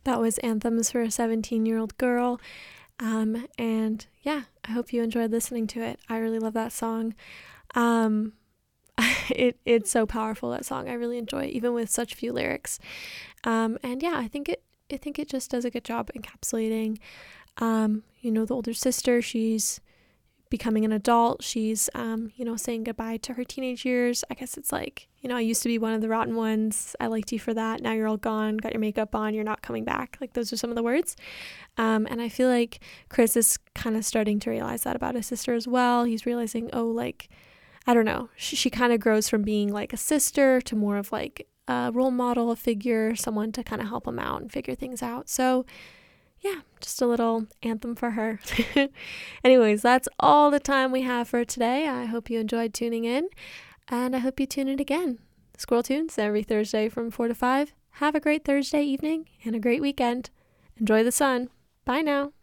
That was Anthems for a 17-Year-Old Girl. And yeah, I hope you enjoyed listening to it. I really love that song. Um, it's so powerful, that song. I really enjoy it, even with such few lyrics. And yeah, I think it just does a good job encapsulating, the older sister. She's becoming an adult. She's, saying goodbye to her teenage years. I guess it's like, I used to be one of the rotten ones. I liked you for that. Now you're all gone, got your makeup on, you're not coming back. Like, those are some of the words. And I feel like Chris is kind of starting to realize that about his sister as well. He's realizing, I don't know, she kind of grows from being like a sister to more of like a role model, a figure, someone to kind of help him out and figure things out. So yeah, just a little anthem for her. Anyways, that's all the time we have for today. I hope you enjoyed tuning in, and I hope you tune in again. Squirrel Tunes every Thursday from 4 to 5. Have a great Thursday evening and a great weekend. Enjoy the sun. Bye now.